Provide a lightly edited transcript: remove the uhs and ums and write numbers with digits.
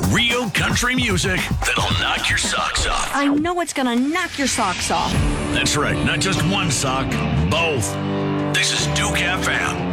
Real country music that'll knock your socks off. I know it's gonna knock your socks off. That's right, not just one sock, both. This is Duke FM.